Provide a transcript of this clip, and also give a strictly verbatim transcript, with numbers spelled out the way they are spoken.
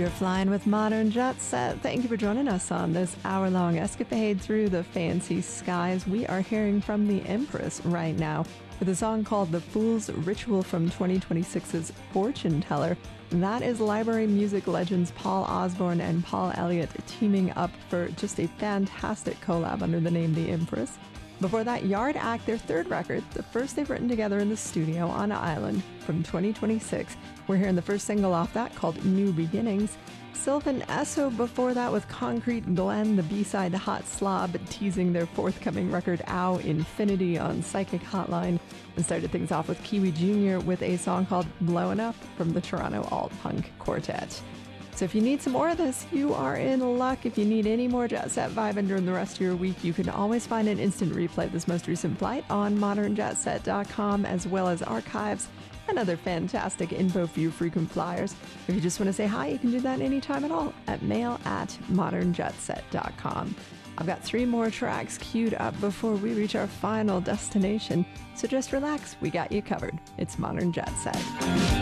You're flying with Modern Jet Set. Thank you for joining us on this hour-long escapade through the fancy skies. We are hearing from the Empress right now with a song called The Fool's Ritual from twenty twenty-six's Fortune Teller. That is library music legends Paul Osborne and Paul Elliott teaming up for just a fantastic collab under the name The Empress. Before that, Yard Act, their third record, the first they've written together in the studio on Island from twenty twenty-six. We're hearing the first single off that called New Beginnings. Sylvan Esso before that with Concrete Glen, the B-side Hot Slob, teasing their forthcoming record Ow Infinity on Psychic Hotline. And started things off with Kiwi Junior with a song called Blowin' Up from the Toronto Alt-Punk Quartet. So if you need some more of this, you are in luck. If you need any more Jet Set vibing during the rest of your week, you can always find an instant replay of this most recent flight on modern jet set dot com, as well as archives and other fantastic info for you frequent flyers. If you just want to say hi, you can do that anytime at all at mail at modern jet set dot com. I've got three more tracks queued up before we reach our final destination, so just relax, we got you covered. It's Modern Jet Set.